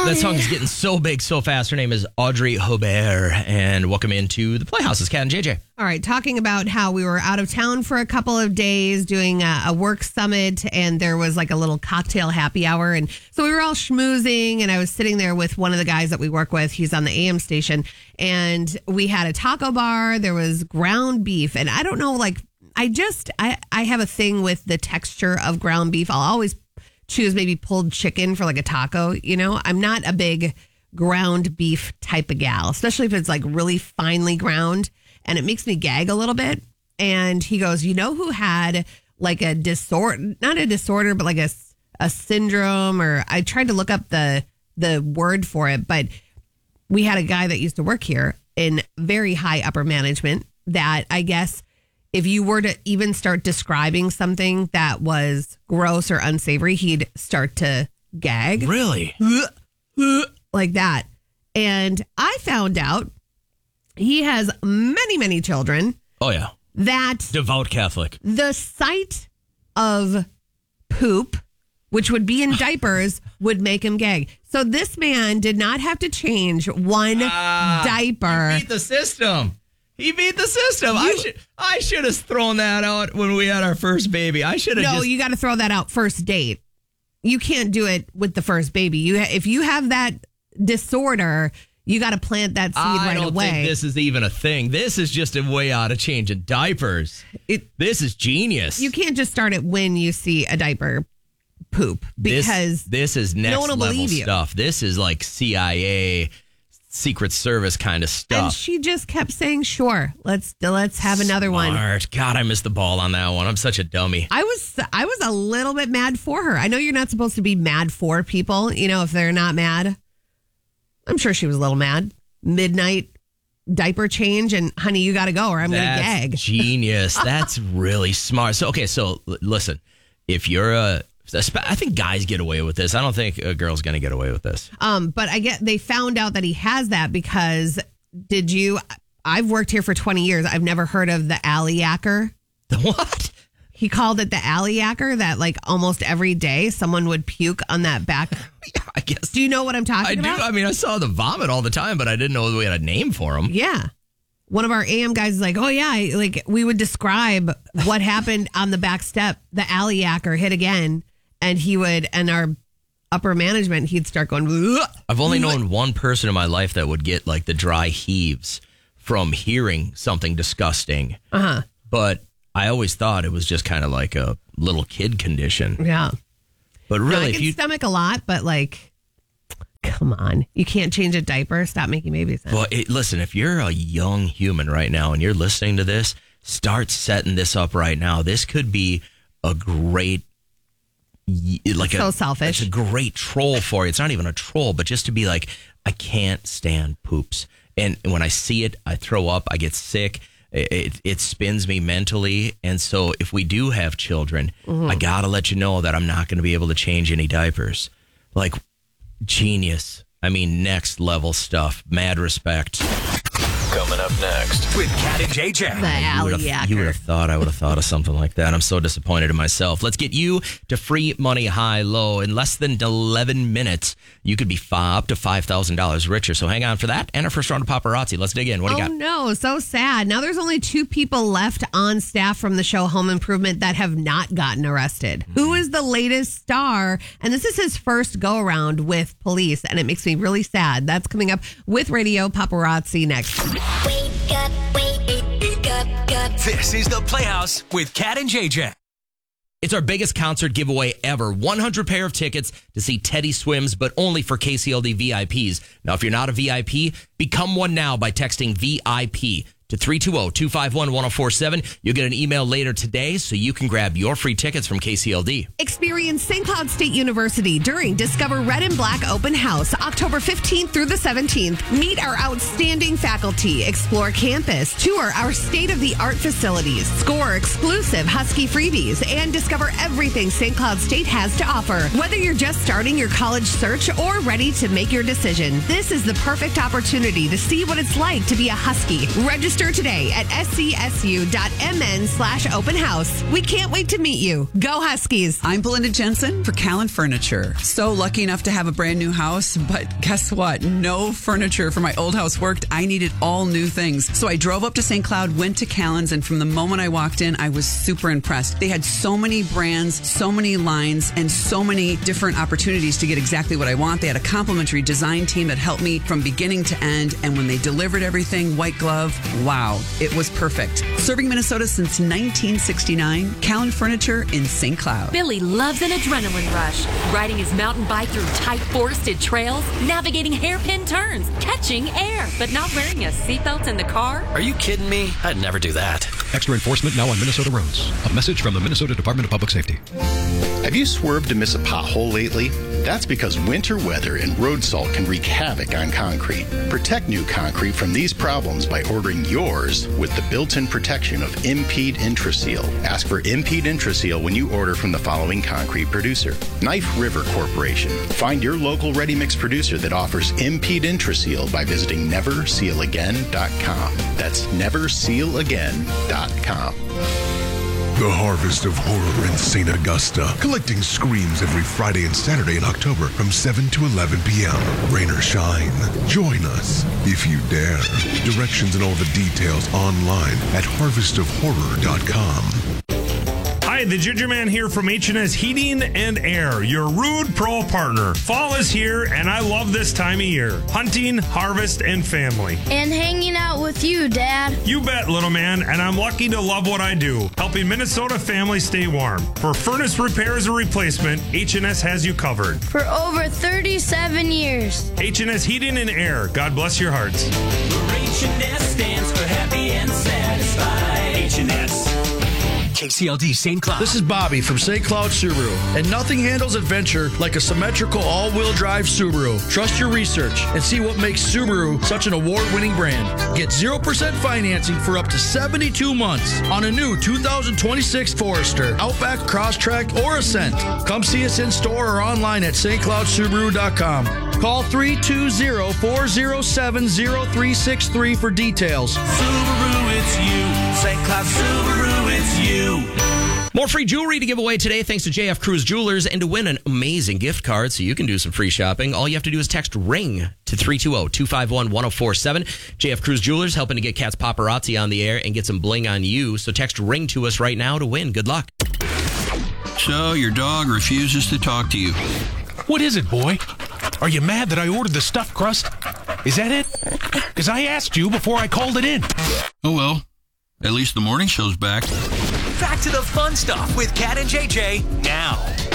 That song is getting so big so fast. Her name is Audrey Hobert, and welcome into the Playhouse. It's Kat and JJ. All right, talking about how we were out of town for a couple of days doing a work summit, and there was like a little cocktail happy hour. And so we were all schmoozing, and I was sitting there with one of the guys that we work with. He's on the AM station, and we had a taco bar. There was ground beef, and I don't know, like, I have a thing with the texture of ground beef. I'll always choose maybe pulled chicken for like a taco. You know, I'm not a big ground beef type of gal, especially if it's like really finely ground, and it makes me gag a little bit. And he goes, you know who had like a disorder, not a disorder, but like a syndrome, or I tried to look up the word for it, but we had a guy that used to work here in very high upper management that I guess if you were to even start describing something that was gross or unsavory, he'd start to gag. Really? Like that. And I found out he has many, many children. Oh, yeah. That Devout Catholic. the sight of poop, which would be in diapers, would make him gag. So this man did not have to change one diaper. He beat the system. I should have thrown that out when we had our first baby. No, you got to throw that out first date. You can't do it with the first baby. If you have that disorder, you got to plant that seed right away. I don't think this is even a thing. This is just a way out of changing diapers. This is genius. You can't just start it when you see a diaper poop, because this is next no one will level believe you. stuff. This is like CIA, Secret Service kind of stuff. And she just kept saying, "Sure, let's have another one." God, I missed the ball on that one. I'm such a dummy. I was a little bit mad for her. I know you're not supposed to be mad for people, you know, if they're not mad. I'm sure she was a little mad. Midnight diaper change, and honey, you got to go or I'm going to gag. Genius. That's really smart. So listen, if you're I think guys get away with this. I don't think a girl's going to get away with this. But they found out that he has that because I've worked here for 20 years. I've never heard of the alley yacker. The what? He called it the alley yacker, that like almost every day someone would puke on that back. Yeah, I guess. Do you know what I'm talking about? I do. I mean, I saw the vomit all the time, but I didn't know we had a name for him. Yeah. One of our AM guys is like, oh, yeah, like we would describe what happened on the back step. The alley yacker hit again. And and our upper management, he'd start going, ugh. I've only known one person in my life that would get like the dry heaves from hearing something disgusting. Uh-huh. But I always thought it was just kind of like a little kid condition. Yeah. But really, I can stomach a lot, but like, come on. You can't change a diaper. Stop making babies. Well, listen, if you're a young human right now and you're listening to this, start setting this up right now. This could be a great so selfish. It's a great troll for you. It's not even a troll, but just to be like, I can't stand poops. And when I see it, I throw up, I get sick. It spins me mentally. And so if we do have children, I got to let you know that I'm not going to be able to change any diapers. Like, genius. I mean, next level stuff. Mad respect. Coming up next with Kat and JJ. The alley yacker. You would have thought I would have thought of something like that. I'm so disappointed in myself. Let's get you to free money high low. In less than 11 minutes, you could be up to $5,000 richer. So hang on for that. And our first round of paparazzi. Let's dig in. What do you got? Oh, no. So sad. Now there's only 2 people left on staff from the show Home Improvement that have not gotten arrested. Who is the latest star? And this is his first go around with police. And it makes me really sad. That's coming up with Radio Paparazzi next. Wake up. This is the Playhouse with Kat and JJ. It's our biggest concert giveaway ever. 100 pair of tickets to see Teddy Swims, but only for KCLD VIPs. Now, if you're not a VIP, become one now by texting VIP to 320-251-1047. You'll get an email later today so you can grab your free tickets from KCLD. Experience St. Cloud State University during Discover Red and Black Open House, October 15th through the 17th. Meet our outstanding faculty, explore campus, tour our state-of-the-art facilities, score exclusive Husky freebies, and discover everything St. Cloud State has to offer. Whether you're just starting your college search or ready to make your decision, this is the perfect opportunity to see what it's like to be a Husky. Register Register today at scsu.mn/open house. We can't wait to meet you. Go Huskies. I'm Belinda Jensen for Callan Furniture. So lucky enough to have a brand new house, but guess what? No furniture for my old house worked. I needed all new things. So I drove up to St. Cloud, went to Callan's, and from the moment I walked in, I was super impressed. They had so many brands, so many lines, and so many different opportunities to get exactly what I want. They had a complimentary design team that helped me from beginning to end, and when they delivered everything, white glove, wow, it was perfect. Serving Minnesota since 1969, Callan Furniture in St. Cloud. Billy loves an adrenaline rush. Riding his mountain bike through tight forested trails, navigating hairpin turns, catching air, but not wearing a seatbelt in the car. Are you kidding me? I'd never do that. Extra enforcement now on Minnesota roads. A message from the Minnesota Department of Public Safety. Have you swerved to miss a pothole lately? That's because winter weather and road salt can wreak havoc on concrete. Protect new concrete from these problems by ordering yours with the built-in protection of Impede Intraseal. Ask for Impede Intraseal when you order from the following concrete producer: Knife River Corporation. Find your local ready-mix producer that offers Impede Intraseal by visiting NeverSealAgain.com. That's NeverSealAgain.com. The Harvest of Horror in St. Augusta, collecting screams every Friday and Saturday in October from 7 to 11 p.m. Rain or shine, join us if you dare. Directions and all the details online at harvestofhorror.com. Hi, the Ginger Man here from H&S Heating and Air, your Rude Pro partner. Fall is here, and I love this time of year. Hunting, harvest, and family. And hanging out with you, Dad. You bet, little man, and I'm lucky to love what I do, helping Minnesota families stay warm. For furnace repairs or replacement, H&S has you covered. For over 37 years. H&S Heating and Air. God bless your hearts. H&S stands for happy and satisfied. H&S. KCLD St. Cloud. This is Bobby from St. Cloud Subaru, and nothing handles adventure like a symmetrical all-wheel drive Subaru. Trust your research and see what makes Subaru such an award-winning brand. Get 0% financing for up to 72 months on a new 2026 Forester, Outback, Crosstrek, or Ascent. Come see us in store or online at stcloudsubaru.com. Call 320-407-0363 for details. Subaru, it's you. St. Cloud Subaru, it's you. More free jewelry to give away today thanks to JF Cruz Jewelers, and to win an amazing gift card so you can do some free shopping. All you have to do is text RING to 320-251-1047. JF Cruz Jewelers helping to get Cat's Paparazzi on the air and get some bling on you. So text RING to us right now to win. Good luck. So your dog refuses to talk to you. What is it, boy? Are you mad that I ordered the stuffed crust? Is that it? Because I asked you before I called it in. Oh, well. At least the morning show's back. Back to the fun stuff with Cat and JJ now.